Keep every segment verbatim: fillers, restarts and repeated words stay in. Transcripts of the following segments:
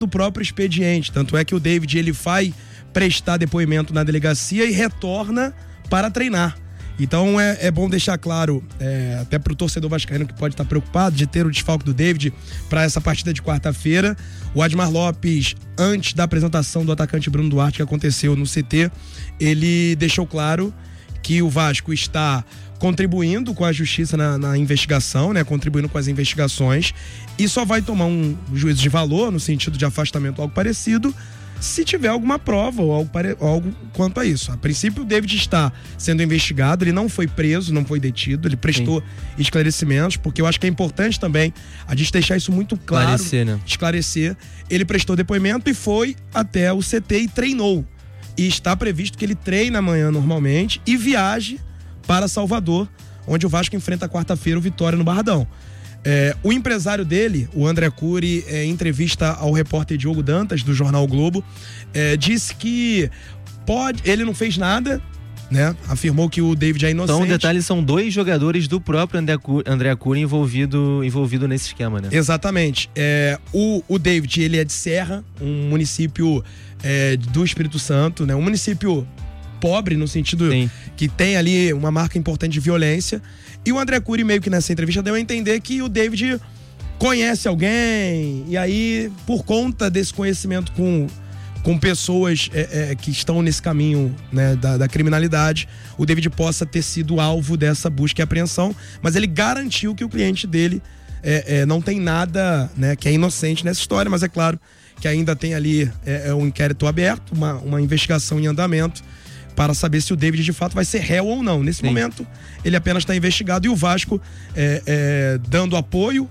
do próprio expediente. Tanto é que o David, ele vai prestar depoimento na delegacia e retorna para treinar. Então é, é bom deixar claro, é, até pro torcedor vascaíno que pode estar preocupado de ter o desfalque do David para essa partida de quarta-feira. O Admar Lopes, antes da apresentação do atacante Bruno Duarte, que aconteceu no C T, ele deixou claro que o Vasco está contribuindo com a justiça na, na investigação, né? Contribuindo com as investigações, e só vai tomar um juízo de valor, no sentido de afastamento ou algo parecido, se tiver alguma prova ou algo, pare... algo quanto a isso. A princípio, o David está sendo investigado, ele não foi preso, não foi detido, ele prestou Sim. esclarecimentos, porque eu acho que é importante também a gente deixar isso muito claro, esclarecer, né? esclarecer. Ele prestou depoimento e foi até o C T e treinou. E está previsto que ele treine amanhã normalmente e viaje para Salvador, onde o Vasco enfrenta quarta-feira o Vitória no Barradão. É, o empresário dele, o André Cury, é, em entrevista ao repórter Diogo Dantas, do Jornal Globo, é, disse que pode, ele não fez nada, né? Afirmou que o David é inocente. Então, um detalhe, são dois jogadores do próprio André Cury, André Cury envolvido, envolvido nesse esquema, né? Exatamente. É, o, o David, ele é de Serra, um município é, do Espírito Santo, né? Um município pobre, no sentido Sim. que tem ali uma marca importante de violência. E o André Cury, meio que nessa entrevista, deu a entender que o David conhece alguém, e aí, por conta desse conhecimento com, com pessoas é, é, que estão nesse caminho, né, da, da criminalidade, o David possa ter sido alvo dessa busca e apreensão, mas ele garantiu que o cliente dele é, é, não tem nada, né, que é inocente nessa história, mas é claro que ainda tem ali é, é um inquérito aberto, uma, uma investigação em andamento, para saber se o David de fato vai ser réu ou não. Nesse Sim. momento, ele apenas está investigado, e o Vasco é, é, dando apoio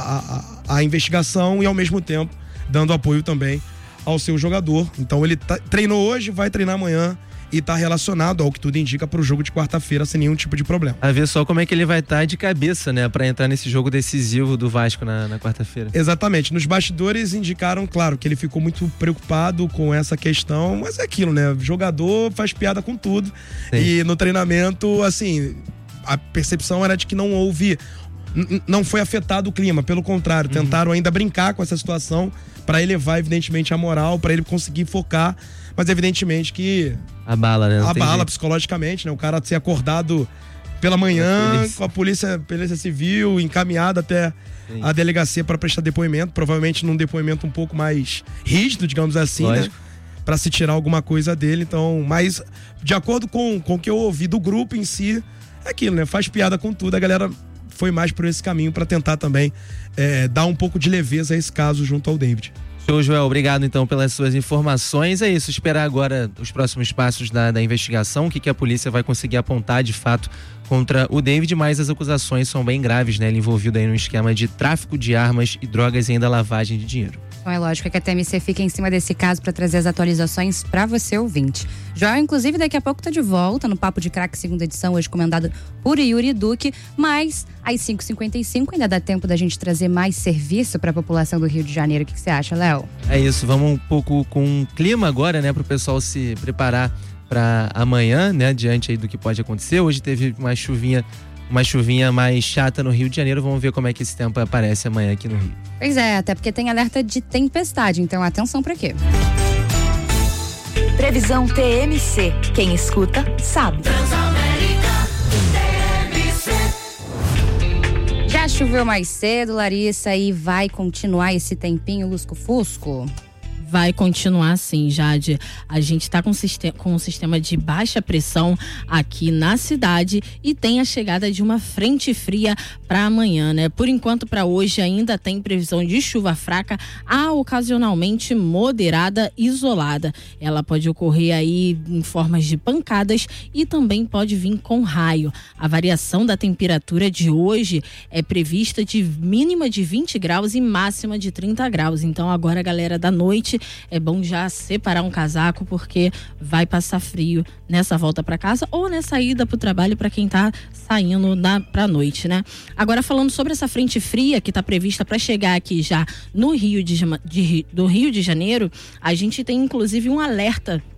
à, à, à investigação e, ao mesmo tempo, dando apoio também ao seu jogador. Então, ele tá, treinou hoje, vai treinar amanhã e está relacionado, ao que tudo indica, para o jogo de quarta-feira sem nenhum tipo de problema. A ver só como é que ele vai estar tá de cabeça, né, para entrar nesse jogo decisivo do Vasco na, na quarta-feira. Exatamente. Nos bastidores indicaram, claro, que ele ficou muito preocupado com essa questão, mas é aquilo, né? O jogador faz piada com tudo. Sim. E no treinamento, assim, a percepção era de que não houve, n- não foi afetado o clima, pelo contrário, uhum. tentaram ainda brincar com essa situação para elevar, evidentemente, a moral, para ele conseguir focar, mas evidentemente que abala, né? Não abala psicologicamente, né? O cara ser acordado pela manhã com a polícia, polícia civil, encaminhado até Sim. a delegacia para prestar depoimento, provavelmente num depoimento um pouco mais rígido, digamos assim, Lógico. né? Para se tirar alguma coisa dele. Então, mas de acordo com, com o que eu ouvi do grupo em si, é aquilo, né? Faz piada com tudo, a galera foi mais por esse caminho para tentar também é, dar um pouco de leveza a esse caso junto ao David. Show, Joel. Obrigado, então, pelas suas informações. É isso, esperar agora os próximos passos da, da investigação, o que, que a polícia vai conseguir apontar, de fato, contra o David, mas as acusações são bem graves, né? Ele envolvido aí num esquema de tráfico de armas e drogas e ainda lavagem de dinheiro. Então é lógico que a T M C fica em cima desse caso para trazer as atualizações para você, ouvinte. Joel, inclusive, daqui a pouco tá de volta no Papo de Craque, segunda edição, hoje comandado por Yuri Duque, mas às cinco e cinquenta e cinco ainda dá tempo da gente trazer mais serviço para a população do Rio de Janeiro. O que, que você acha, Léo? É isso, vamos um pouco com o clima agora, né, pro pessoal se preparar para amanhã, né, diante aí do que pode acontecer. Hoje teve uma chuvinha uma chuvinha mais chata no Rio de Janeiro. Vamos ver como é que esse tempo aparece amanhã aqui no Rio. Pois é, até porque tem alerta de tempestade, então atenção pra quê? Previsão T M C. Quem escuta, sabe. Já choveu mais cedo, Larissa, e vai continuar esse tempinho lusco-fusco? Vai continuar assim, Jade. A gente está com, com um sistema de baixa pressão aqui na cidade e tem a chegada de uma frente fria para amanhã, né? Por enquanto, para hoje, ainda tem previsão de chuva fraca, a ocasionalmente moderada, isolada. Ela pode ocorrer aí em formas de pancadas e também pode vir com raio. A variação da temperatura de hoje é prevista de mínima de vinte graus e máxima de trinta graus. Então, agora, galera, da noite, é bom já separar um casaco, porque vai passar frio nessa volta para casa ou nessa ida para o trabalho para quem tá saindo na, pra noite, né? Agora, falando sobre essa frente fria que tá prevista para chegar aqui já no Rio de, de, do Rio de Janeiro, a gente tem inclusive um alerta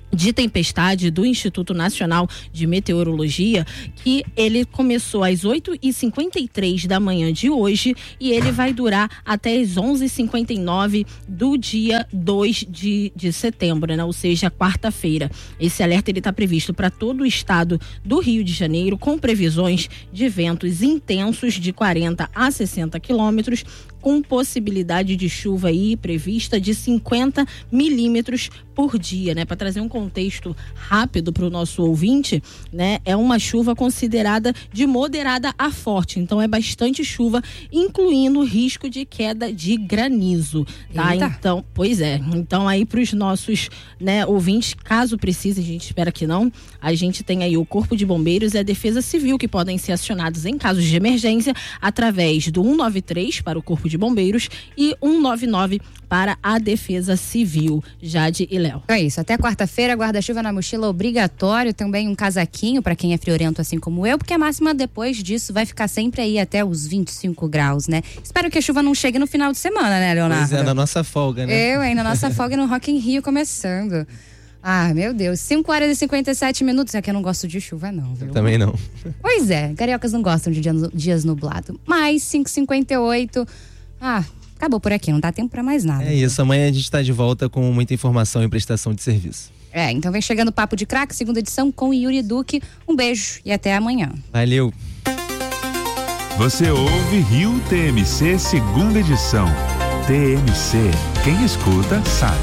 de tempestade do Instituto Nacional de Meteorologia, que ele começou às oito e cinquenta e três da manhã de hoje e ele vai durar até às onze e cinquenta e nove do dia dois de, de setembro, né? Ou seja, quarta-feira. Esse alerta ele está previsto para todo o estado do Rio de Janeiro, com previsões de ventos intensos de quarenta a sessenta quilômetros, com possibilidade de chuva aí prevista de cinquenta milímetros por dia, né? Para trazer um contexto rápido para o nosso ouvinte, né? É uma chuva considerada de moderada a forte, então é bastante chuva, incluindo risco de queda de granizo, tá? Eita. Então, pois é. Então aí para os nossos, né, ouvintes, caso precise, a gente espera que não, a gente tem aí o Corpo de Bombeiros e a Defesa Civil que podem ser acionados em casos de emergência através do um nove três para o Corpo de Bombeiros e um nove nove para a Defesa Civil. Jade e Léo. É isso, até quarta-feira, guarda-chuva na mochila obrigatório, também um casaquinho para quem é friorento assim como eu, porque a máxima depois disso vai ficar sempre aí até os vinte e cinco graus, né? Espero que a chuva não chegue no final de semana, né, Leonardo? Pois é, na nossa folga, né? Eu, hein, na nossa folga no Rock in Rio começando. Ah, meu Deus, cinco horas e cinquenta e sete minutos, é que eu não gosto de chuva não, viu? Eu também não. Pois é, cariocas não gostam de dias nublados, mas cinco e cinquenta e oito, ah... acabou por aqui, não dá tempo pra mais nada. É isso, amanhã a gente tá de volta com muita informação e prestação de serviço. É, então vem chegando o Papo de Craque, segunda edição com Yuri Duque. Um beijo e até amanhã. Valeu. Você ouve Rio T M C, segunda edição. T M C, quem escuta sabe.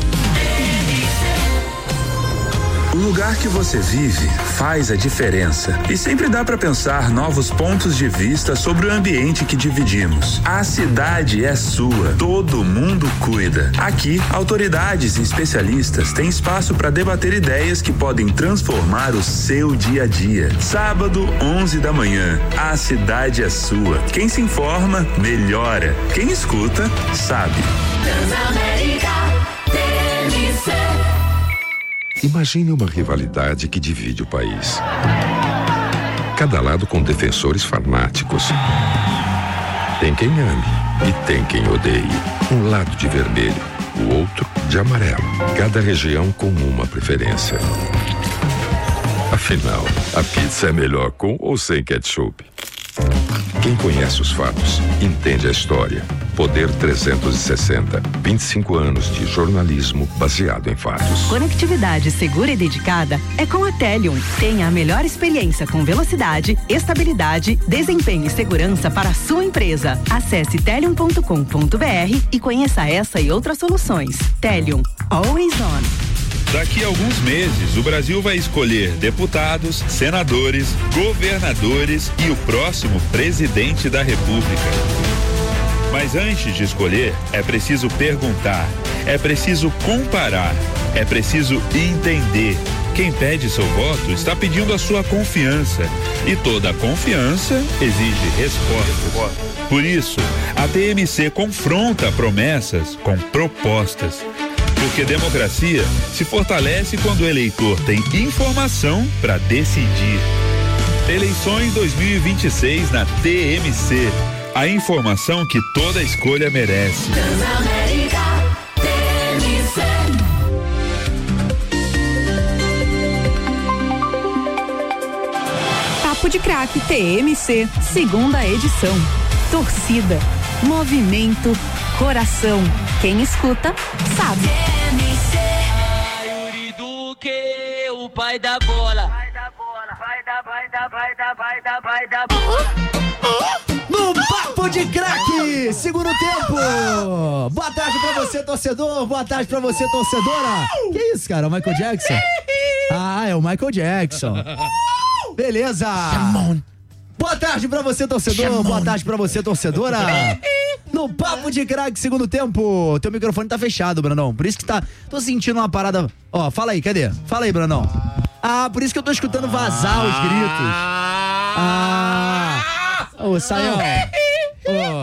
O lugar que você vive faz a diferença e sempre dá para pensar novos pontos de vista sobre o ambiente que dividimos. A cidade é sua, todo mundo cuida. Aqui, autoridades e especialistas têm espaço para debater ideias que podem transformar o seu dia a dia. Sábado, onze da manhã, a cidade é sua. Quem se informa, melhora. Quem escuta, sabe. Transamérica, T M C. Imagine uma rivalidade que divide o país. Cada lado com defensores fanáticos. Tem quem ame e tem quem odeie. Um lado de vermelho, o outro de amarelo. Cada região com uma preferência. Afinal, a pizza é melhor com ou sem ketchup? Quem conhece os fatos, entende a história. Poder trezentos e sessenta, vinte e cinco anos de jornalismo baseado em fatos. Conectividade segura e dedicada é com a Telium. Tenha a melhor experiência com velocidade, estabilidade, desempenho e segurança para a sua empresa. Acesse telium ponto com ponto b r e conheça essa e outras soluções. Telium, always on. Daqui a alguns meses, o Brasil vai escolher deputados, senadores, governadores e o próximo presidente da República. Mas antes de escolher, é preciso perguntar, é preciso comparar, é preciso entender. Quem pede seu voto está pedindo a sua confiança. E toda confiança exige respostas. Por isso, a T M C confronta promessas com propostas. Porque democracia se fortalece quando o eleitor tem informação para decidir. Eleições dois mil e vinte e seis na T M C. A informação que toda escolha merece. Transamérica, T M C. Papo de Craque T M C, segunda edição. Torcida, movimento, coração. Quem escuta, sabe. T M C. Yuri Duque, o pai da bola. Vai da bola, vai da, vai da, vai da, vai da, vai da bola. No Papo de Craque, segundo tempo. Boa tarde pra você, torcedor. Boa tarde pra você, torcedora. Que isso, cara? O Michael Jackson? Ah, é o Michael Jackson. Beleza. Boa tarde pra você, torcedor. Boa tarde pra você, torcedora. No Papo de Craque, segundo tempo. Teu microfone tá fechado, Brandão. Por isso que tá... Tô sentindo uma parada... Ó, fala aí, cadê? Fala aí, Brandão. Ah, por isso que eu tô escutando vazar os gritos. Ah... Ô, Sayão. Ô...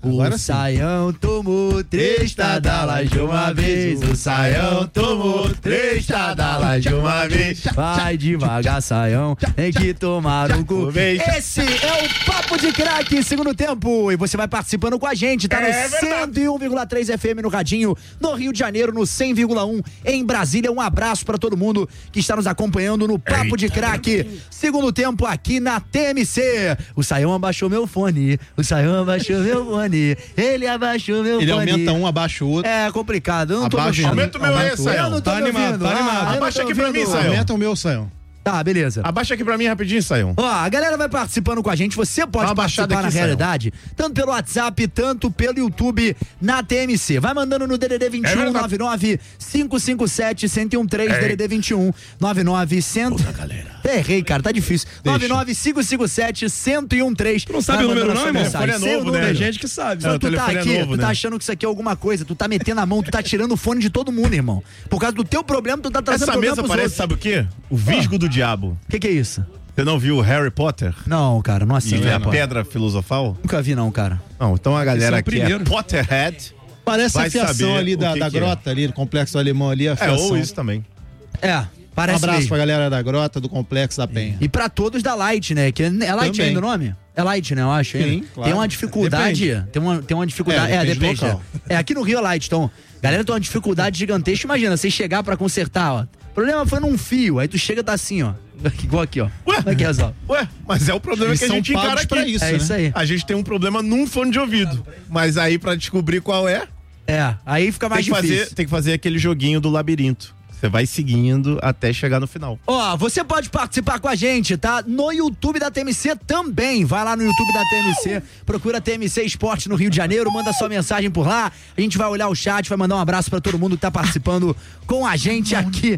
O Saião tomou três tadalas de uma vez. O Saião tomou três tadalas de uma vez. Vai devagar, Saião, tem que tomar um cu. Esse é o Papo de Craque, segundo tempo. E você vai participando com a gente, tá no É cento e um vírgula três F M no Radinho, no Rio de Janeiro, no cem vírgula um em Brasília. Um abraço pra todo mundo que está nos acompanhando no Papo de Craque, segundo tempo aqui na T M C. O Saião abaixou meu fone, o Saião abaixou meu fone, ele abaixou meu Ele fone. Ele aumenta um, abaixa o outro. É complicado, eu não tô Abaixa, ouvindo. aumenta o meu aí, Saião. Eu não tô Tá animado, ouvindo. tá animado. Ah, eu Abaixa não tô aqui pra ouvindo. mim, Saião. Aumenta o meu, Saião. Tá, beleza. Abaixa aqui pra mim rapidinho, Saião. Ó, a galera vai participando com a gente. Você pode participar aqui, na Saião. realidade, tanto pelo WhatsApp, tanto pelo YouTube na T M C. Vai mandando no D D D vinte e um, nove nove cinco cinco sete, um zero um três, D D D vinte e um, nove nove cem. Puta, galera. Errei, cara, tá difícil. nove nove cinco cinco sete, um zero um três. Tu não sabe o número não, irmão? Mensagem. É novo, número. né? Tem gente que sabe. Só É, o tu tá telefone é aqui, novo, tu tá né? achando que isso aqui é alguma coisa, tu tá metendo a mão, tu tá tirando o fone de todo mundo, irmão. Por causa do teu problema, tu tá trazendo Essa problema mesa pros parece, outros. sabe o quê? O Visgo do Diabo. O que que é isso? Você não viu o Harry Potter? Não, cara, não assisto. E a Não. Pedra Filosofal? Nunca vi não, cara. Não, então a galera Esse é o aqui primeiro. é Potterhead. Parece a vai fiação saber ali da, o que da que é. grota ali, do Complexo Alemão ali, a É, fiação. ou isso também. É, parece Um abraço mesmo. pra galera da grota, do Complexo da Penha. E pra todos da Light, né? Que é Light Também. ainda o nome? É Light, né? Eu acho. Sim, ainda. claro. Tem uma dificuldade. Depende. Tem uma, tem uma dificuldade. É, É, depende do depende. local. É, aqui no Rio é Light, então. Galera tem uma dificuldade gigantesca. Imagina, você chegar pra consertar, ó. O problema foi num fio. Aí tu chega e tá assim, ó. Igual aqui, ó. Ué? Como é que resolve? Ué, mas é o problema Eles que a são gente encara pagos aqui. pra isso, É né? isso aí. A gente tem um problema num fone de ouvido. Mas aí pra descobrir qual é... É, aí fica mais tem que difícil. Fazer, tem que fazer aquele joguinho do labirinto. Você vai seguindo até chegar no final. Ó, você pode participar com a gente, tá? No YouTube da T M C também. Vai lá no YouTube da T M C, procura T M C Esporte no Rio de Janeiro, manda sua mensagem por lá. A gente vai olhar o chat, vai mandar um abraço pra todo mundo que tá participando com a gente aqui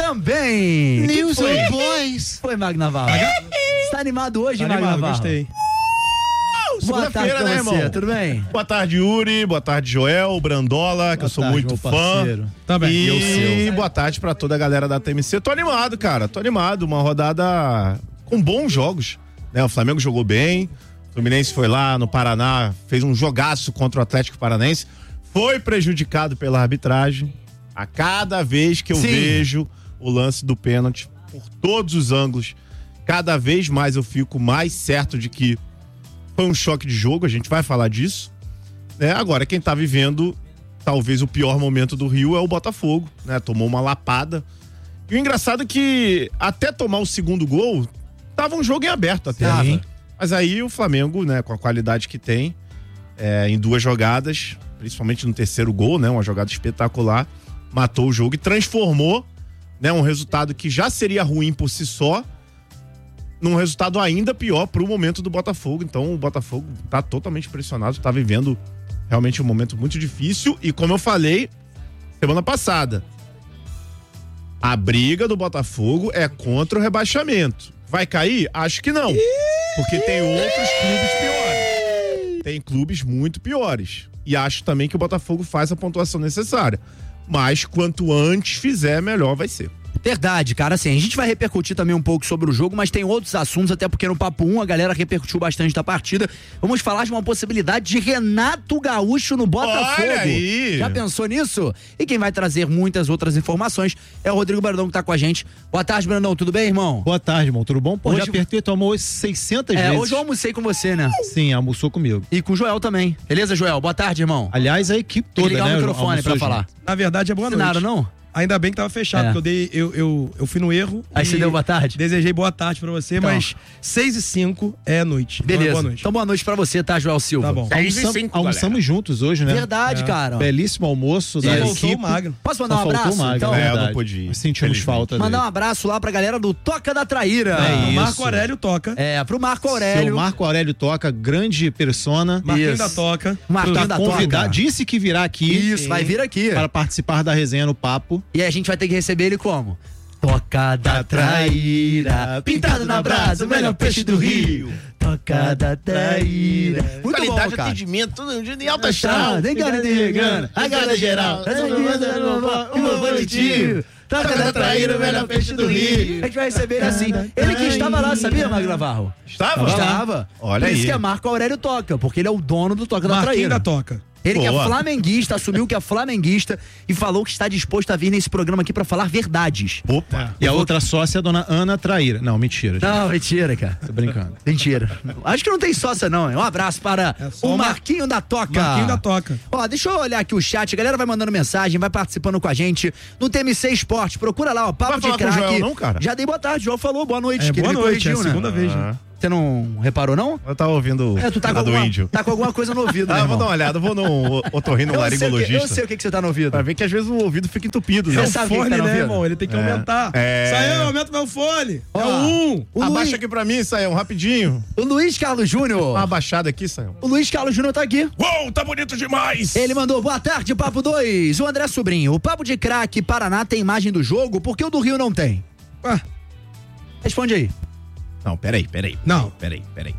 também. News Que foi? and Boys. Foi, Magno Navarro? Você tá animado hoje, Tá Magno animado, Navarro? gostei. Boa tarde Segunda-feira, pra né, você, irmão? tudo bem? Boa tarde, Yuri. Boa tarde, Joel, Brandola, que eu sou tarde, muito meu fã. parceiro. Também. E E o seu. boa tarde pra toda a galera da T M C. Tô animado, cara. Tô animado. Uma rodada com bons jogos. Né? O Flamengo jogou bem. O Fluminense foi lá no Paraná, fez um jogaço contra o Atlético Paranaense. Foi prejudicado pela arbitragem. A cada vez que eu Sim. vejo o lance do pênalti, por todos os ângulos, cada vez mais eu fico mais certo de que foi um choque de jogo, a gente vai falar disso. Né? Agora, quem tá vivendo talvez o pior momento do Rio é o Botafogo, né? Tomou uma lapada. E o engraçado é que até tomar o segundo gol, tava um jogo em aberto até. Tava. Mas aí o Flamengo, né, com a qualidade que tem, é, em duas jogadas, principalmente no terceiro gol, né, uma jogada espetacular, matou o jogo e transformou, né, um resultado que já seria ruim por si só, num resultado ainda pior pro momento do Botafogo. Então o Botafogo tá totalmente pressionado, tá vivendo realmente um momento muito difícil e, como eu falei semana passada, a briga do Botafogo é contra o rebaixamento. Vai cair? Acho que não. Porque tem outros clubes piores. Tem clubes muito piores. E acho também que o Botafogo faz a pontuação necessária. Mas quanto antes fizer, melhor vai ser. Verdade, cara, assim, a gente vai repercutir também um pouco sobre o jogo, mas tem outros assuntos, até porque no Papo um a galera repercutiu bastante da partida. Vamos falar de uma possibilidade de Renato Gaúcho no Botafogo. Olha aí! Já pensou nisso? E quem vai trazer muitas outras informações é o Rodrigo Brandão, que tá com a gente. Boa tarde, Brandão, tudo bem, irmão? Boa tarde, irmão. Tudo bom? Pô, Hoje- já apertei tua mão hoje seiscentas É, vezes. hoje eu almocei com você, né? Sim, almoçou comigo. E com o Joel também. Beleza, Joel? Boa tarde, irmão. Aliás, a equipe Tem que toda, ligar né? o microfone pra almoçou falar. junto. Na verdade, é boa noite. Assinaram, não? Ainda bem que tava fechado, É. porque eu, dei, eu, eu, eu fui no erro. Aí e você deu boa tarde? Desejei boa tarde pra você, Então. mas seis e cinco é noite. Então é Beleza. boa noite. Então boa noite pra você, tá, Joel Silva? Tá bom. Almoçam- almoçamos juntos hoje, né? Verdade, É. cara. Belíssimo almoço Só da faltou equipe. o Magno. Posso mandar Só um faltou abraço? o Magno, Então, é É, eu verdade. não pude ir. Sentimos Felizmente. falta mandar um dele. abraço lá pra galera do Toca da Traíra. É isso. Marco Aurélio toca. É, pro Marco Seu Aurélio. Marco Aurélio Toca, grande persona. Marquinhos Isso. da toca. Marquinho Tá da convidado, Toca. disse que virá aqui. Isso, vai vir aqui. Para participar da resenha no Papo. E aí a gente vai ter que receber ele como? Toca da Traíra, pintado na brasa, o melhor peixe do Rio. Toca da Traíra. Muito Qualidade bom, de cara. atendimento, tudo de alta Tá, astral. nem cara de regana, a cara geral. O meu boletim. Toca da traíra, o melhor peixe do Rio. A gente vai receber ele assim. Ele que estava lá, sabia, Magro Navarro? Estava? Estava. Olha Por isso aí. que é Marco Aurélio Toca, porque ele é o dono do Toca da Marquinhos Traíra. da Toca. Ele que é Boa. flamenguista, assumiu que é flamenguista e falou que está disposto a vir nesse programa aqui pra falar verdades. Opa. E a outra sócia é a dona Ana Traíra. Não, mentira. gente. Não, mentira, cara. Tô brincando. Mentira. Acho que não tem sócia, não. hein? Um abraço para só o uma- Marquinho da Toca. Marquinho da Toca. Ó, deixa eu olhar aqui o chat. A galera vai mandando mensagem, vai participando com a gente no T M C Esporte. Procura lá, ó, Papo Vai de falar com o Craque. Joel, não, cara? Já dei boa tarde. O Joel falou boa noite. É, que boa ele me noite, é a corrigiu, né? segunda vez, Ah. né? Você não reparou, não? Eu tava ouvindo É, tu tá a com, do alguma, índio. tá com alguma coisa no ouvido, Ah, né, vou dar irmão? uma olhada, vou no otorrino Eu sei, o que, laringologista. eu sei o que, que você tá no ouvido. Pra ver que às vezes o ouvido fica entupido, Você né? sabe o que que Fone, tá no né, ouvido? irmão? Ele tem que É. aumentar. É. Saião, aumenta meu fone. Ó, é o um. O Abaixa Luiz, aqui pra mim, Saião, rapidinho. o Luiz Carlos Júnior. Uma abaixada aqui, Saião. O Luiz Carlos Júnior tá aqui. Uou, tá bonito demais! Ele mandou, boa tarde, Papo dois. O André Sobrinho, o Papo de Craque Paraná tem imagem do jogo, por que o do Rio não tem? Ué, Responde aí. Não, peraí, peraí. Não. Peraí, peraí.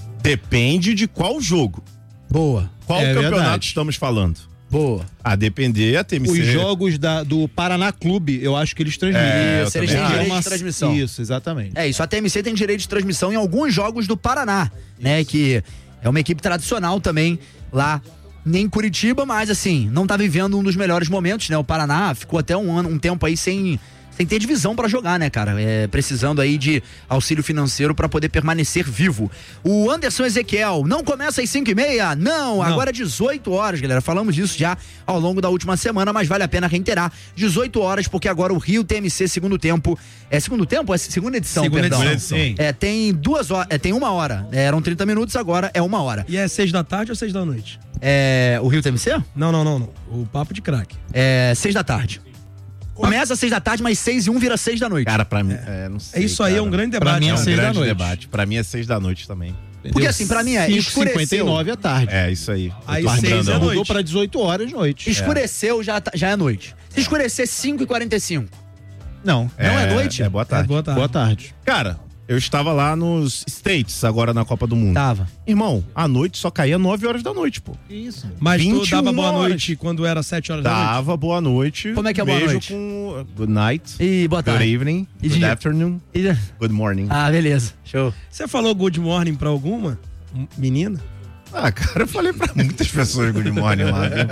Depende de qual jogo. Boa, Qual É campeonato verdade. estamos falando? boa. A depender, a T M C... Os jogos da, do Paraná Clube, eu acho que eles transmitem. É, eu Isso, eles também têm acho. direito de transmissão. Isso, exatamente. É isso, a T M C tem direito de transmissão em alguns jogos do Paraná, né? Que é uma equipe tradicional também lá em Curitiba, mas assim, não tá vivendo um dos melhores momentos, né? O Paraná ficou até um ano, um tempo aí sem, sem ter divisão pra jogar, né, cara? É, precisando aí de auxílio financeiro pra poder permanecer vivo. O Anderson Ezequiel, não começa às cinco e meia? Não, não, agora é dezoito horas, galera. Falamos disso já ao longo da última semana, mas vale a pena reiterar. dezoito horas, porque agora o Rio T M C segundo tempo, é segundo tempo? É segunda edição, Segunda perdão. edição. Sim. É, tem duas horas, é, tem uma hora. É, eram trinta minutos, agora é uma hora. E é seis da tarde ou seis da noite? É, o Rio T M C? Não, não, não, não. O Papo de Craque. É, seis da tarde. Começa às seis da tarde, mas seis e um vira seis da noite. Cara, pra mim, é, não sei, É isso aí, cara. é um grande debate. Pra mim é É um seis da grande noite. debate. Pra mim é seis da noite também. Porque assim, pra mim é, escureceu. cinquenta e nove à tarde. É, isso aí. Aí Eu tô seis lembrando. é noite. Mudou pra dezoito horas noite. Escureceu, já, tá- já é noite. Se escurecer cinco e quarenta e cinco. Não. Não é noite? É, boa tarde. É, boa tarde. Boa tarde. Cara, eu estava lá nos States, agora na Copa do Mundo. Tava. Irmão, a noite só caía nove horas da noite, pô. Isso. Mas tu vinte e dava uma boa horas. noite quando era sete horas da noite? Dava boa noite. Como é que é boa Beijo noite? com good night. E boa Good tarde. evening. E Good de- afternoon. E- Good morning. Ah, beleza. Show. Você falou good morning pra alguma m- menina? Ah, cara, eu falei pra muitas pessoas good morning lá, viu?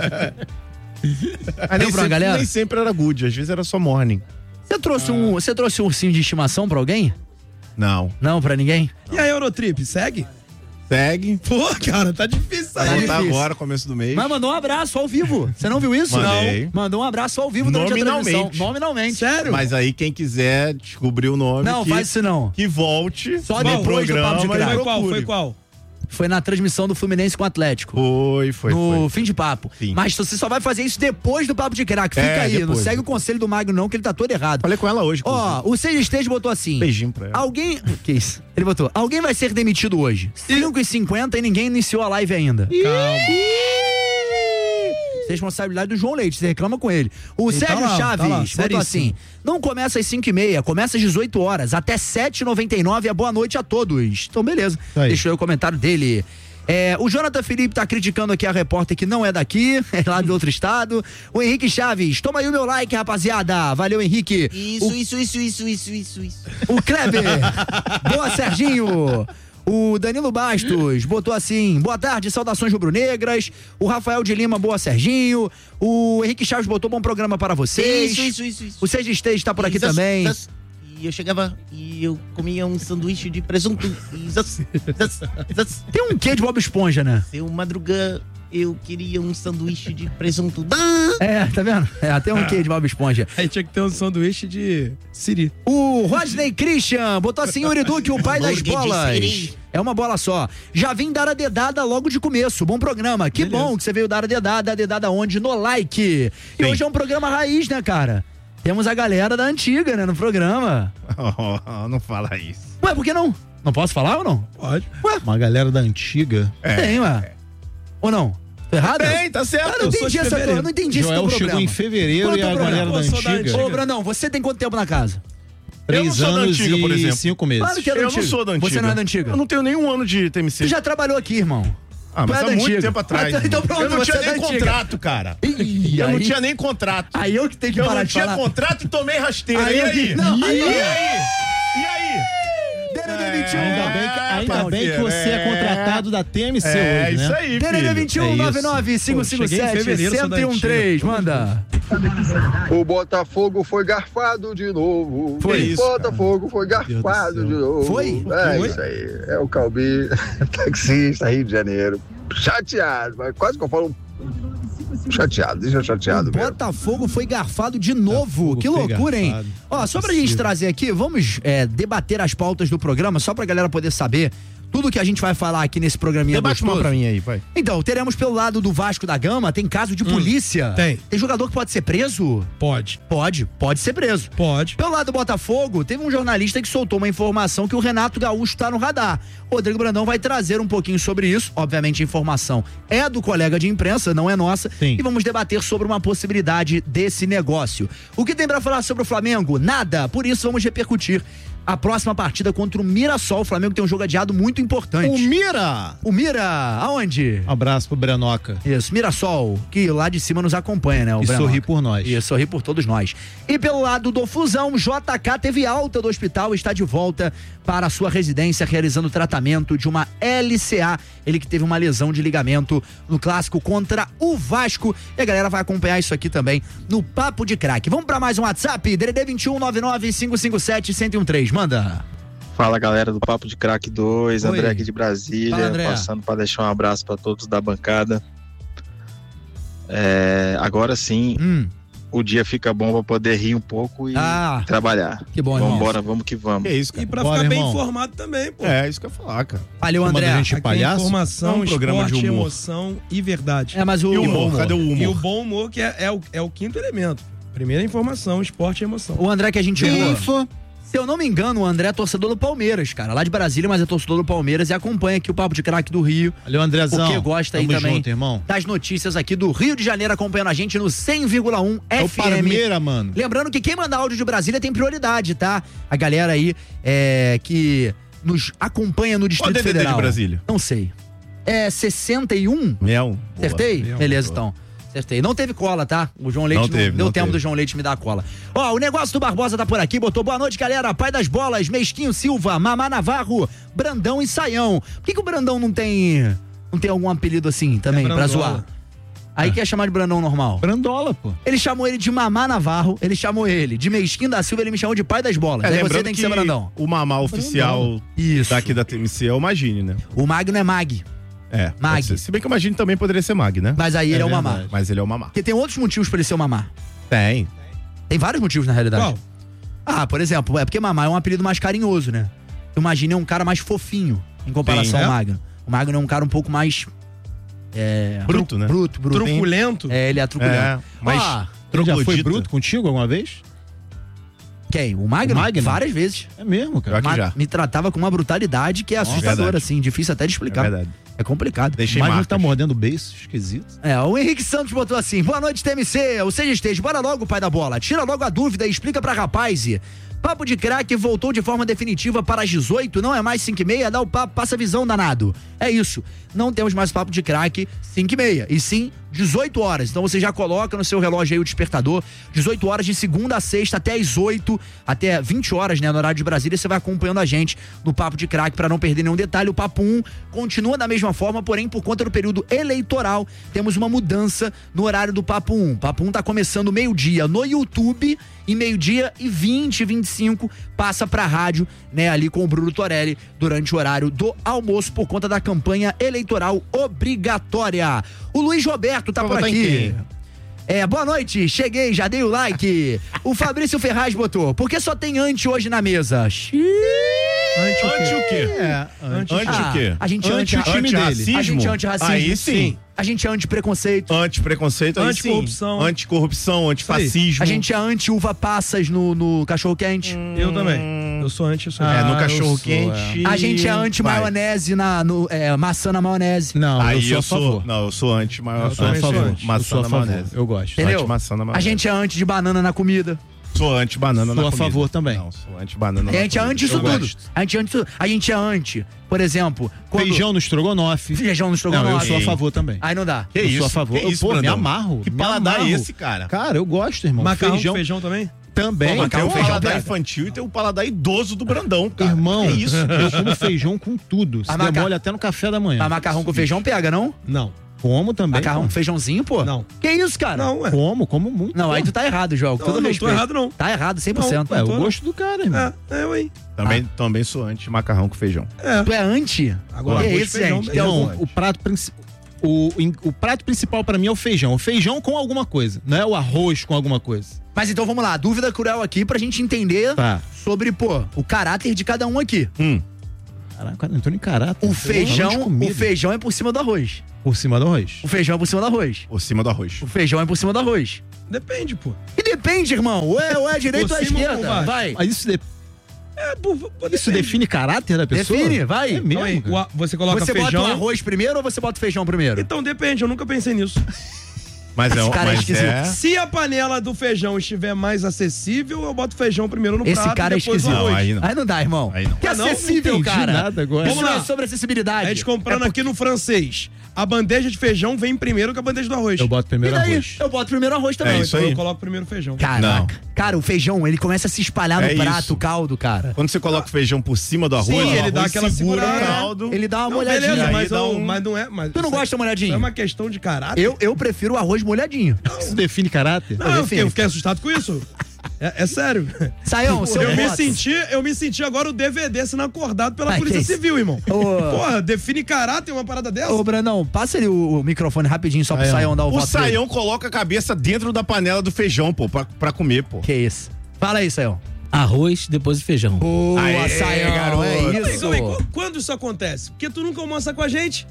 Mas nem, pra uma sempre, galera? nem sempre era good, às vezes era só morning. Você trouxe, um, você trouxe um ursinho de estimação pra alguém? Não. Não, pra ninguém? E a Eurotrip, segue? Segue. Pô, cara, tá difícil Vai aí. voltar difícil. agora, começo do mês. Mas mandou um abraço ao vivo. Você não viu isso? Mandei. Não. Mandou um abraço ao vivo durante a Nominalmente. transmissão. Nominalmente. Sério? Mas aí quem quiser descobrir o nome, Não, que, faz isso não. que volte Só no depois do Papo de programa e Craque. Foi qual? procure. Foi qual? Foi na transmissão do Fluminense com o Atlético. Foi, foi, no foi. fim de papo. Sim. Mas você só vai fazer isso depois do Papo de Craque. Fica É, aí, não depois. segue o conselho do Magno não, que ele tá todo errado. Falei com ela hoje. Ó, o Seis Stage botou assim. Beijinho pra ela. Alguém... Que isso? Ele botou, alguém vai ser demitido hoje. cinco e cinquenta e ninguém iniciou a live ainda. Calma. Responsabilidade do João Leite, você reclama com ele. O Ele tá Sérgio lá, Chaves tá lá, botou seríssimo. assim, não começa às cinco e meia, começa às dezoito horas, até sete e noventa e nove, é boa noite a todos. Então, beleza. Aí. Deixa eu ver o comentário dele. É, o Jonathan Felipe tá criticando aqui a repórter que não é daqui, é lá de outro estado. O Henrique Chaves, toma aí o meu like, rapaziada. Valeu, Henrique. Isso, o, isso, isso, isso, isso, isso, isso. o Kleber, boa, Serginho. O Danilo Bastos botou assim, boa tarde, saudações rubro-negras. O Rafael de Lima, boa, Serginho. O Henrique Chaves botou bom programa para vocês. Isso, isso, isso, isso. O Sérgio Esteves tá por aqui Isso, também. isso. E eu chegava e eu comia um sanduíche de presunto. Isso, isso, isso. Tem um quê de Bob Esponja, né? Seu Madruga, eu queria um sanduíche de presunto. É, tá vendo? É, tem um quê de Bob Esponja. Aí tinha que ter um sanduíche de siri. O Rodney Christian botou assim, Yuri Duque, o pai das Hambúrguer de bolas. siri. É uma bola só. Já vim dar a dedada logo de começo. Bom programa. Que Beleza. bom que você veio dar a dedada. A dedada onde? No like. E Sim. hoje é um programa raiz, né, cara? Temos a galera da antiga, né, no programa. Oh, não fala isso. Ué, por que não? Não posso falar ou não? Pode. Ué, Uma galera da antiga. É. tem, ué. Ou não? Tô errado? Tem, tá certo. Eu não Eu sou entendi de essa fevereiro. eu não entendi esse teu Joel problema. chegou em fevereiro Qual é o e teu a problema? galera da Eu sou da antiga. antiga. Ô, Brandão, você tem quanto tempo na casa? Eu não Três sou da anos antiga, por e exemplo. cinco meses. Claro que é da Eu antiga. não sou da antiga. Você não é da antiga? Eu não tenho nenhum ano de T M C. Você já trabalhou aqui, irmão. Ah, mas Tu é há da muito antiga. tempo atrás. Ah, então irmão. pronto, eu não você tinha é da nem antiga. contrato, cara. Ih, eu não aí- tinha nem contrato. Aí eu que tenho que eu parar não de tinha falar. contrato e tomei rasteira. Aí e eu aí? que- não, e aí- aí? E aí? D D D vinte e um. Ainda bem que, ainda parceiro, bem que você é, é. contratado da T M C É, hoje, né? isso aí, D D D filho. vinte e um, nove nove cinco cinco sete, um um três. Manda. O Botafogo foi garfado de novo. Foi o isso, Botafogo foi garfado de novo. Foi? É Foi? isso aí. É o Calbi, taxista, Rio de Janeiro. Chateado, mas quase que eu falo chateado, deixa chateado O mesmo. Botafogo foi garfado de novo. Que foi loucura, hein? garfado. Ó, só pra gente trazer aqui, vamos é, debater as pautas do programa, só pra galera poder saber tudo que a gente vai falar aqui nesse programinha Debate uma gostoso. pra mim aí, vai. Então, teremos pelo lado do Vasco da Gama, tem caso de polícia. tem. Tem jogador que pode ser preso? Pode. Pode, pode ser preso. Pode. Pelo lado do Botafogo, teve um jornalista que soltou uma informação que o Renato Gaúcho tá no radar. O Rodrigo Brandão vai trazer um pouquinho sobre isso. Obviamente a informação é do colega de imprensa, não é nossa. Sim. E vamos debater sobre uma possibilidade desse negócio. O que tem pra falar sobre o Flamengo? Nada. Por isso vamos repercutir a próxima partida contra o Mirassol. O Flamengo tem um jogo adiado muito importante. O Mira! O Mira, aonde? Um abraço pro Brenoca. Isso, Mirassol, que lá de cima nos acompanha, né? O E Brenoca. sorri por nós. E sorri por todos nós. E pelo lado do Fusão, J K teve alta do hospital e está de volta para a sua residência, realizando tratamento de uma L C A. Ele que teve uma lesão de ligamento no clássico contra o Vasco. E a galera vai acompanhar isso aqui também no Papo de Craque. Vamos para mais um WhatsApp, D D D vinte e um, nove nove cinco cinco sete, um um três. Manda. Fala galera do Papo de Craque dois, Oi. André aqui de Brasília, Fala, André. passando para deixar um abraço para todos da bancada. É, agora sim, Hum. o dia fica bom para poder rir um pouco e Ah, trabalhar. que bom, irmão. Vambora, vamos que vamos. Que isso, cara. E pra Bora, ficar bem irmão. informado também, pô. É, isso que eu ia falar, cara. Valeu, Chamando André. a gente de Aqui é palhaço? informação, É um programa de esporte, humor. emoção e verdade. É, mas o... E o humor, cadê o humor? E o bom humor que é, é o, é o quinto elemento. Primeira informação, esporte e emoção. O André que a gente Info. ouve. Se eu não me engano, o André é torcedor do Palmeiras, cara. Lá de Brasília, mas é torcedor do Palmeiras e acompanha aqui o Papo de Craque do Rio. Valeu, Andrezão. Porque gosta aí Tamo também junto, irmão. das notícias aqui do Rio de Janeiro, acompanhando a gente no cem vírgula um É o F M. Parmeira, mano. Lembrando que quem manda áudio de Brasília tem prioridade, tá? A galera aí é, que nos acompanha no Distrito Qual é o D D D Federal. de Brasília? Não sei. É sessenta e um? Mel. Acertei? Boa. Beleza, Boa. então. Acertei. Não teve cola, tá? O João Leite Não teve, deu não tempo teve. do João Leite me dar a cola. Ó, o negócio do Barbosa tá por aqui, botou boa noite, galera. Pai das bolas, Mesquinho Silva, Mamá Navarro, Brandão e Saião. Por que, que o Brandão não tem não tem algum apelido assim também, É pra Brandola. zoar? Aí quer chamar de Brandão normal? Brandola, pô. Ele chamou ele de Mamá Navarro, ele chamou ele de Mesquinho da Silva, ele me chamou de Pai das bolas. É, Aí você lembrando tem que, que ser Brandão. o mamá oficial Isso. daqui da T M C é o Magine, né? O Magno é Mag, É. Mag. pode ser. Se bem que o Magine também poderia ser Mag, né? mas aí ele é o verdade. Mamá. Mas ele é o mamá. Porque tem outros motivos pra ele ser o Mamá. Tem. Tem vários motivos na realidade. Qual? Ah, por exemplo, é porque Mamá é um apelido mais carinhoso, né? O Magno é um cara mais fofinho em comparação Sim. ao É? Magno. O Magno é um cara um pouco mais. É. Bruto, né? Bruto, bruto. Truculento. É, ele é truculento. É, mas Ah, Ele já foi troglodita. bruto contigo alguma vez? quem? O Magno? O Magno? Várias vezes. É mesmo, cara. Pior que Ma- já. Me tratava com uma brutalidade que é Nossa, assustadora, verdade. assim, difícil até de É explicar. verdade. É complicado. Deixei Mas não marcas. tá mordendo o beiço, esquisito. É, o Henrique Santos botou assim: boa noite, T M C, ou seja, esteja, bora logo, pai da bola. Tira logo a dúvida e explica pra rapaz. Papo de Craque voltou de forma definitiva para as dezoito, não é mais cinco e meia, dá o papo, passa a visão, danado. É isso, não temos mais Papo de Craque cinco e meia, e sim dezoito horas. Então você já coloca no seu relógio aí o despertador, dezoito horas de segunda a sexta até as oito, até vinte horas, né, no horário de Brasília, você vai acompanhando a gente no Papo de Craque para não perder nenhum detalhe. O Papo um continua da mesma forma, porém por conta do período eleitoral, temos uma mudança no horário do Papo um. Papo um tá começando meio-dia no YouTube e meio-dia e vinte, vinte e cinco passa pra rádio, né, ali com o Bruno Torelli durante o horário do almoço por conta da campanha eleitoral obrigatória. O Luiz Roberto tá Vai por votar em aqui. quem? É, boa noite, cheguei, já dei o like. O Fabrício Ferraz botou, por que só tem ante hoje na mesa? Xiii. Anti o quê? Anti o quê? É, Anti, Ah, o quê? a gente é Anti anti, o time dele. Antirracismo? a gente é antirracismo. Aí sim. A gente é anti-preconceito. Antipreconceito, aí sim. Anticorrupção. Anticorrupção, antifascismo. A gente é anti-uva passas no, no cachorro-quente. Eu também. Eu sou anti isso aí. É, no Ah, cachorro eu sou, quente. A gente é vai. anti-maionese na no, é, maçã na maionese. Não, Aí eu sou a favor. Não, eu sou anti, mas Eu eu sou também a sou favor. anti. Maçã Eu sou a na favor. maionese. Eu gosto. Entendeu? Anti-maçã na A maionese. gente é anti de banana na comida. Sou anti-banana na Sou a comida. favor também. Não, sou anti-banana A na gente é comida. anti isso Eu tudo. gosto. A gente é anti, a gente é anti. Por exemplo, quando... Feijão no estrogonofe. Feijão no estrogonofe. Não, eu sou a favor também. Aí não dá. Que eu isso? sou a favor. Que eu, isso, pô, me Brandão? amarro. Que me paladar amarro. é esse, cara? Cara, eu gosto, irmão. Macarrão feijão com feijão também? também. Pô, tem o feijão paladar pega. infantil e tem o paladar idoso do Brandão, cara. Irmão, Que isso? eu como feijão com tudo. Se A der maca- mole até no café da manhã. Mas macarrão com feijão pega, não? Não. Como também. Macarrão pô. com feijãozinho, pô? Não. Que isso, cara? Não, ué. Como, como muito. Não, pô. aí tu tá errado, João. Com Não, todo não respeito. tô errado, não. Tá errado, cem por cento. Não, É, tô o não. gosto do cara, irmão. É, é eu, hein? Também, também sou anti-macarrão com feijão. É. Tu é anti? Agora, que arroz, isso, feijão, gente? bem Tem algum- Então, o prato principal. O, o prato principal pra mim é o feijão. O feijão com alguma coisa. Não é o arroz com alguma coisa. Mas então vamos lá, dúvida cruel aqui pra gente entender Tá. sobre, pô, o caráter de cada um aqui. Hum. Caraca, não entrou em caráter. O Falando de feijão, comida. o feijão é por cima do arroz. Por cima do arroz. O feijão é por cima do arroz. Por cima do arroz. O feijão é por cima do arroz. Depende, pô. E depende, irmão. Ou é, ou é direita Por ou é cima ou por esquerda. baixo? Vai. Mas isso, de- É, pô, pô, isso depende. define caráter da pessoa? Define, vai. É mesmo, Calma aí, cara? o a- você coloca Você feijão... bota o arroz primeiro ou você bota o feijão primeiro? Então depende, eu nunca pensei nisso. Mas é, Esse cara é mas esquisito. é... Se a panela do feijão estiver mais acessível, eu boto feijão primeiro no Esse prato cara é e depois o esquisito. arroz. Não, aí não. Aí não dá, irmão. Aí não. Que Ah, não? acessível, Não entendi cara. nada agora. Isso Vamos não é lá. sobre acessibilidade. A gente comprando É aqui no francês. A bandeja de feijão vem primeiro que a bandeja do arroz. Eu boto E primeiro daí? arroz. Eu boto primeiro arroz também. É isso Então aí. eu coloco primeiro feijão. Caraca. Cara, o feijão, ele começa a se espalhar no É prato, isso. o caldo, cara. Quando você coloca o feijão por cima do arroz, Sim, o ele arroz dá aquela segura segurada. o caldo. Ele dá uma Não, molhadinha. beleza, aí mas, dá eu- um- mas não é... Mas Tu não isso gosta é- molhadinho? Isso é uma questão de caráter. Eu, eu prefiro o arroz molhadinho. Isso define caráter? Não, eu fiquei, eu fiquei assustado com isso. É, é sério. Saião, seu Eu me, voto. senti, eu me senti agora o D V D sendo acordado pela Ai, que Polícia isso? Civil, irmão. Ô. Porra, define caráter uma parada dessa? Ô, Brandão, passa ali o, o microfone rapidinho só pro Saião. Saião dar o, O voto dele. Saião coloca a cabeça dentro da panela do feijão, pô, pra, pra comer, pô. Que isso? Fala aí, Saião. Arroz, depois o feijão. Boa, Aê, Saião, garoto. é Calma aí, isso. calma aí. Qu- Quando isso acontece? Porque tu nunca almoça com a gente.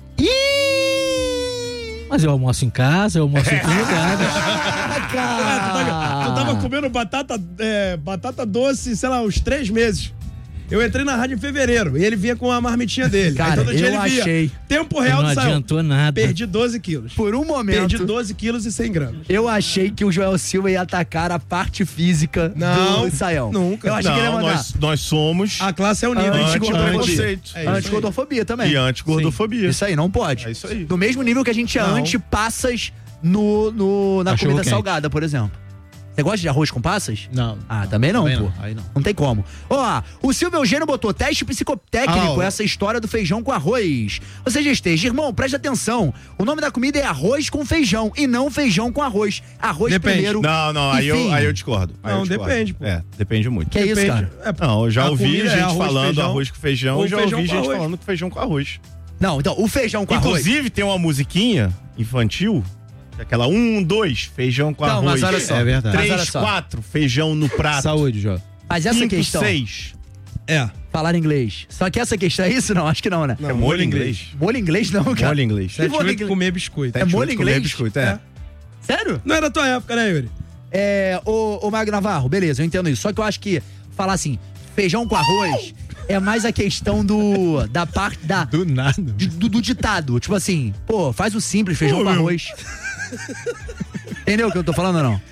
Mas eu almoço em casa, eu almoço em todo lugar. né? Ah, tu, tava, tu tava comendo batata, é, batata doce, sei lá, uns três meses. Eu entrei na rádio em fevereiro e ele vinha com a marmitinha dele. Cara, Aí todo dia eu ele via. achei. Tempo real Não do Saião. adiantou nada. Perdi doze quilos. Por um momento, Perdi doze quilos e cem gramas. eu achei que o Joel Silva ia atacar a parte física Não, do Saião. nunca. Eu achei Não, que ele ia mandar. nós, nós somos A classe é unida. Anti-gordofobia. anti-preconceito. É isso aí. Anti-gordofobia também. E anti-gordofobia. Isso aí, não pode. É isso aí. Do mesmo nível que a gente é Não. anti-passas no, no, na Cachorro comida quente. salgada, por exemplo. Você gosta de arroz com passas? Não. Ah, também não, também pô. não, aí não. Não tem como. Ó, o Silvio Eugênio botou teste psicotécnico, Ah, ó. essa história do feijão com arroz. Ou seja, esteja, irmão, preste atenção. O nome da comida é arroz com feijão e não feijão com arroz. Arroz Depende. primeiro. Não, não, aí Enfim. eu, aí eu discordo. Aí Não, eu discordo. depende, pô. É, depende muito. Que é isso, Depende. cara? É, Não, eu já a ouvi comida é gente arroz, falando feijão, arroz com feijão, ou eu já feijão ouvi com gente arroz. falando com feijão com arroz. Não, então, o feijão com arroz. Inclusive, tem uma musiquinha infantil, que é aquela um, dois, feijão com Não, arroz. mas olha só. É verdade. Mas olha Três, só. quatro, feijão no prato. Saúde, Jó. Mas essa Cinco, questão. seis. É. Falar inglês. Só que essa questão é isso? Não, acho que não, né? É molho inglês. Molho inglês não, cara. Molho inglês. Que Sete molho oito inglês? comer biscoito. É molho Comer inglês? biscoito, é. Sério? Não era da tua época, né, Yuri? É, o, o Magno Navarro, beleza, eu entendo isso. Só que eu acho que falar assim, feijão com arroz é mais a questão do. Da parte da. Do nada. de- do, do ditado. Tipo assim, pô, faz o simples, feijão Pô, com meu. arroz. Entendeu o que eu tô falando ou não?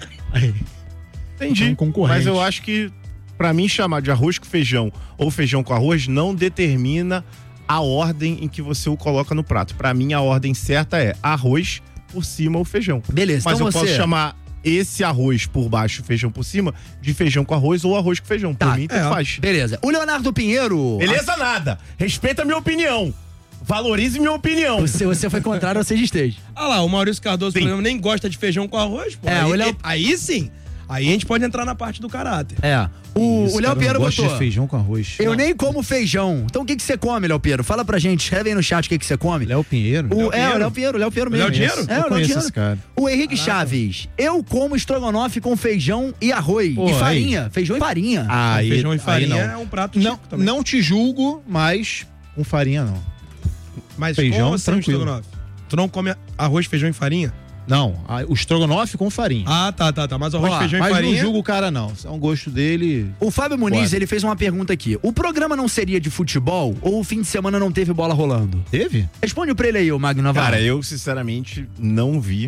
Entendi. É um concorrente. Mas eu acho que, pra mim, chamar de arroz com feijão ou feijão com arroz não determina a ordem em que você o coloca no prato. Pra mim, a ordem certa é arroz por cima ou feijão. Beleza, Mas então eu você. posso chamar esse arroz por baixo e feijão por cima de feijão com arroz ou arroz com feijão. Tá, Por mim, tanto é. faz. Beleza. O Leonardo Pinheiro. Beleza nada. Respeita a minha opinião. Valorize minha opinião. Você, você foi contrário ao seja esteja. Ah lá, o Maurício Cardoso, por Sim. exemplo, nem gosta de feijão com arroz, pô. É, aí, o Léo- aí sim. Aí a gente pode entrar na parte do caráter. É. O, Isso, o Léo cara, eu Pinheiro não gosto botou. de feijão com arroz. Eu Não. nem como feijão. Então o que, que você come, Léo Pinheiro? Fala pra gente. Escreve aí no chat o que, que você come. Léo Pinheiro? O, Léo é, Pinheiro? o Léo Pinheiro, o Léo Pinheiro O mesmo. Léo Dinheiro? É, Eu o Léo conheço Dinheiro. esse cara. O Henrique Chaves. Eu como estrogonofe com feijão e arroz. Pô, e aí. farinha. Feijão e farinha. Aí, feijão e aí farinha não. é um prato Não, típico também. não te julgo, mas com farinha não. Mas feijão, como assim, tranquilo. estrogonofe? Tu não come arroz, feijão e farinha? Não, a- o estrogonofe com farinha. Ah, tá, tá, tá. Mas arroz, Ó, feijão mas e farinha... não julgo o cara não. É um gosto dele. O Fábio Muniz, Bora. ele fez uma pergunta aqui. O programa não seria de futebol ou o fim de semana não teve bola rolando? Teve? Responde pra ele aí, o Magno Navarro. Cara, eu sinceramente não vi.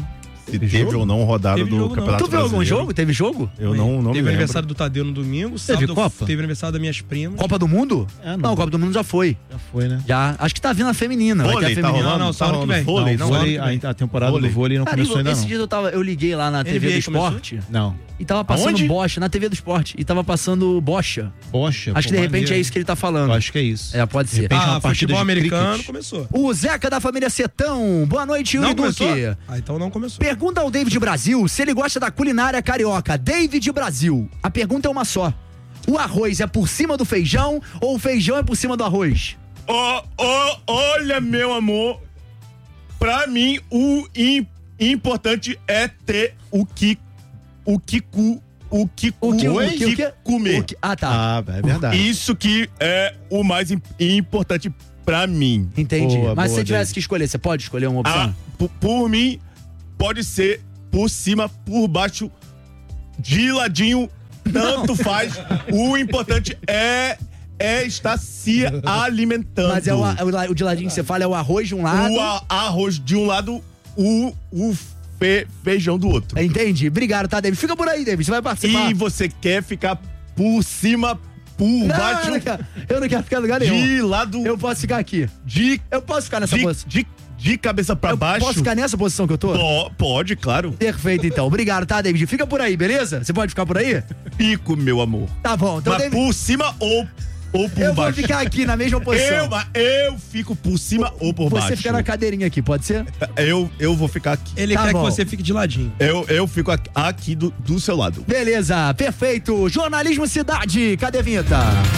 se teve ou não rodada Teve do jogo, não. Campeonato Tu viu algum Brasileiro. jogo? Teve jogo? Eu não, não me Teve o lembro. aniversário do Tadeu no domingo, sábado Copa? teve aniversário das minhas primas. Copa do Mundo? É, não. Copa do Mundo já foi. Já foi, né? Já. Acho que tá vindo a feminina. vai ter a Vôlei, tá feminina. rolando? Não, não, só ano que vem. Vôlei, Não, não, só ano vôlei, que vem. a, a temporada Vôlei. do vôlei não Cara, começou ainda esses não. dias eu, tava, eu liguei lá na T V N B A do começou? Esporte Não. e tava passando Aonde? Bocha, na T V do Esporte, e tava passando Bocha. Poxa, Acho que de repente é isso que ele tá falando. Eu acho que é isso. É, pode ser. repente é uma Ah, partida futebol de americano cricket. começou. O Zeca da família Setão. Boa noite, Yuri Não Duque. começou? Ah, então não começou. Pergunta ao David Brasil se ele gosta da culinária carioca. David Brasil. A pergunta é uma só. O arroz é por cima do feijão ou o feijão é por cima do arroz? Oh, oh, olha, meu amor, pra mim o im- importante é ter o que o que cu, o que O que- o o que- o que- comer. o que- ah, tá. Ah, é verdade. Isso que é o mais im- importante pra mim. Entendi. Boa, Mas se boa, você tivesse David. que escolher, você pode escolher uma opção? Ah, por, por mim pode ser por cima, por baixo, de ladinho, tanto faz. O importante é é estar se alimentando. Mas é o, o, o de ladinho que você fala é o arroz de um lado. O a- arroz de um lado, o, o fe- feijão do outro. Entendi. Obrigado, tá, David? Fica por aí, David. Você vai participar. E você quer ficar por cima, por Não, baixo, eu não quero, eu não quero ficar em lugar nenhum. de lado, Eu posso ficar aqui. de, Eu posso ficar nessa de, posição. de, de cabeça pra Eu baixo. posso ficar nessa posição que eu tô? Po- Pode, claro. Perfeito, então. Obrigado, tá, David? Fica por aí, beleza? Você pode ficar por aí? Fico, meu amor. Tá bom. Então, Mas David, por cima ou, ou por eu vou baixo? ficar aqui na mesma posição. Eu, mas eu fico por cima ou por Você baixo? fica na cadeirinha aqui, pode ser? Eu, eu vou ficar aqui. Ele Tá quer bom. que você fique de ladinho. Eu, eu fico aqui, aqui do, do seu lado. Beleza, perfeito. Jornalismo Cidade, cadê a vinheta?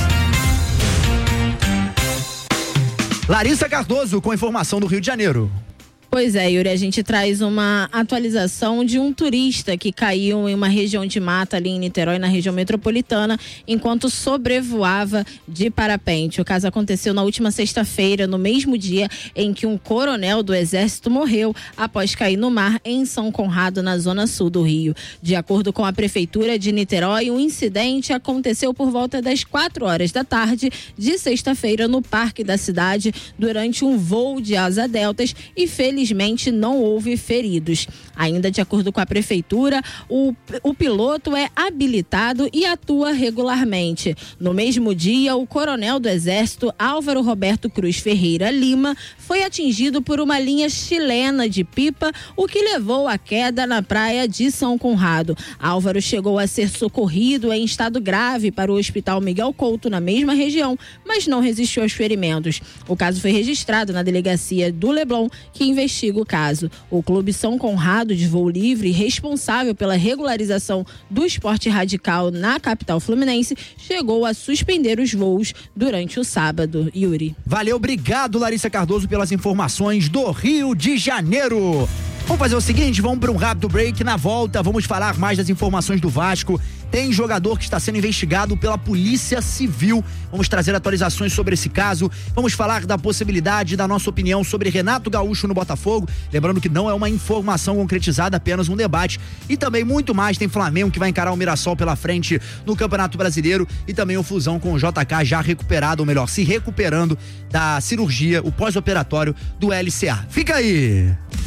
Larissa Cardoso com informação do Rio de Janeiro. Pois é, Yuri, a gente traz uma atualização de um turista que caiu em uma região de mata ali em Niterói, na região metropolitana, enquanto sobrevoava de parapente. O caso aconteceu na última sexta-feira, no mesmo dia em que um coronel do Exército morreu após cair no mar em São Conrado, na zona sul do Rio. De acordo com a Prefeitura de Niterói, o incidente aconteceu por volta das quatro horas da tarde de sexta-feira no parque da cidade, durante um voo de asa deltas, e felizmente Infelizmente, não houve feridos. Ainda de acordo com a prefeitura, o, o piloto é habilitado e atua regularmente. No mesmo dia, o coronel do Exército, Álvaro Roberto Cruz Ferreira Lima, foi atingido por uma linha chilena de pipa, o que levou à queda na praia de São Conrado. Álvaro chegou a ser socorrido em estado grave para o Hospital Miguel Couto, na mesma região, mas não resistiu aos ferimentos. O caso foi registrado na delegacia do Leblon, que investiga o caso. O Clube São Conrado de Voo Livre, responsável pela regularização do esporte radical na capital fluminense, chegou a suspender os voos durante o sábado. Yuri. Valeu, obrigado, Larissa Cardoso, pelas informações do Rio de Janeiro. Vamos fazer o seguinte, vamos para um rápido break. Na volta, vamos falar mais das informações do Vasco. Tem jogador que está sendo investigado pela Polícia Civil. Vamos trazer atualizações sobre esse caso. Vamos falar da possibilidade, da nossa opinião sobre Renato Gaúcho no Botafogo. Lembrando que não é uma informação concretizada, apenas um debate. E também muito mais. Tem Flamengo que vai encarar o Mirassol pela frente no Campeonato Brasileiro. E também o Fusão com o J K já recuperado, ou melhor, se recuperando da cirurgia, o pós-operatório do L C A. Fica aí!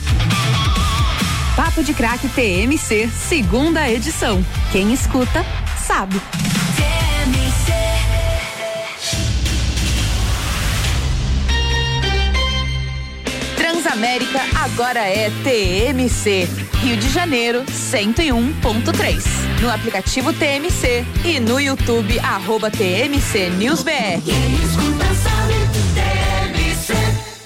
Papo de Craque T M C, segunda edição. Quem escuta, sabe. T M C. Transamérica agora é T M C. Rio de Janeiro, cento e um ponto três. No aplicativo T M C e no YouTube, arroba T M C News B R. Quem escuta, sabe. T M C.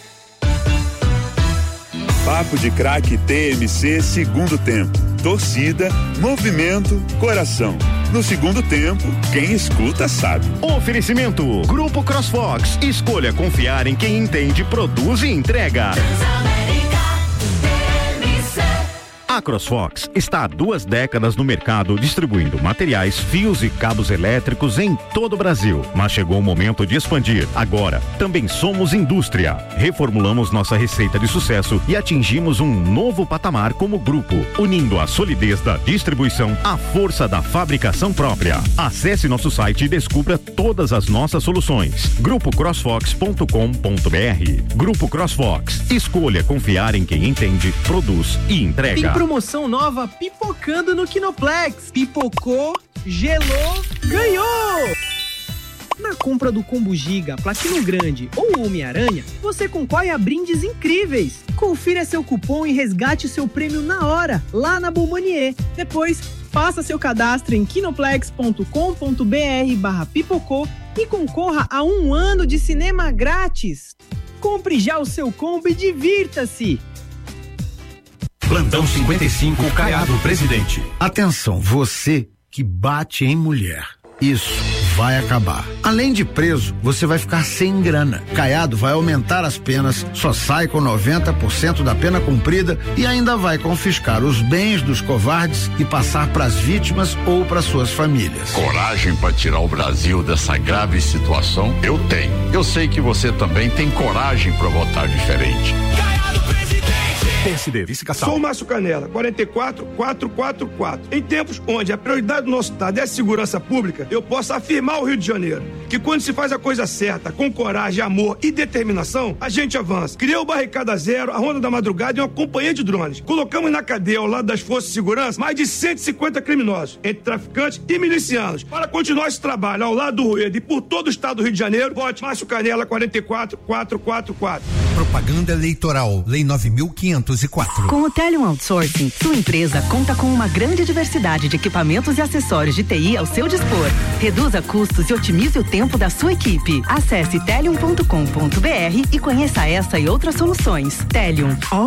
Papo de Craque T M C, segundo tempo. Torcida, movimento, coração. No segundo tempo, quem escuta sabe. Oferecimento: Grupo CrossFox. Escolha confiar em quem entende, produz e entrega. A CrossFox está há duas décadas no mercado distribuindo materiais, fios e cabos elétricos em todo o Brasil. Mas chegou o momento de expandir. Agora, também somos indústria. Reformulamos nossa receita de sucesso e atingimos um novo patamar como grupo, unindo a solidez da distribuição à força da fabricação própria. Acesse nosso site e descubra todas as nossas soluções. grupo crossfox ponto com ponto b r. Grupo CrossFox. Escolha confiar em quem entende, produz e entrega. Vim pro Promoção nova pipocando no Kinoplex. Pipocou, gelou, ganhou! Na compra do Combo Giga, Platino Grande ou Homem-Aranha, você concorre a brindes incríveis. Confira seu cupom e resgate seu prêmio na hora, lá na Bombonier. Depois, faça seu cadastro em kinoplex.com.br barra pipocô e concorra a um ano de cinema grátis. Compre já o seu combo e divirta-se! Plantão cinquenta e cinco, Caiado Presidente. Atenção, você que bate em mulher. Isso vai acabar. Além de preso, você vai ficar sem grana. Caiado vai aumentar as penas, só sai com noventa por cento da pena cumprida e ainda vai confiscar os bens dos covardes e passar para as vítimas ou para suas famílias. Coragem para tirar o Brasil dessa grave situação? Eu tenho. Eu sei que você também tem coragem para votar diferente. P S D, vice-caçal. Sou o Márcio Canela, quarenta e quatro, quatrocentos e quarenta e quatro. Em tempos onde a prioridade do nosso estado é a segurança pública, eu posso afirmar ao Rio de Janeiro que quando se faz a coisa certa, com coragem, amor e determinação, a gente avança. Criou o Barricada Zero, a Ronda da Madrugada e uma companhia de drones. Colocamos na cadeia, ao lado das forças de segurança, mais de cento e cinquenta criminosos, entre traficantes e milicianos. Para continuar esse trabalho ao lado do Rueda e por todo o estado do Rio de Janeiro, vote Márcio Canela, quarenta e quatro, quatrocentos e quarenta e quatro. Propaganda eleitoral, Lei nove mil quinhentos e quatro. Com o Telium Outsourcing, sua empresa conta com uma grande diversidade de equipamentos e acessórios de T I ao seu dispor. Reduza custos e otimize o tempo da sua equipe. Acesse telium ponto com ponto br e conheça essa e outras soluções. Telium, all